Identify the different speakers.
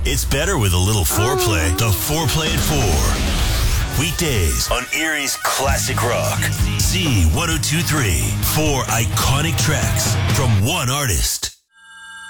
Speaker 1: It's better with a little foreplay. The Foreplay at 4. Weekdays on Erie's Classic Rock. Z1023. 4 iconic tracks from one artist.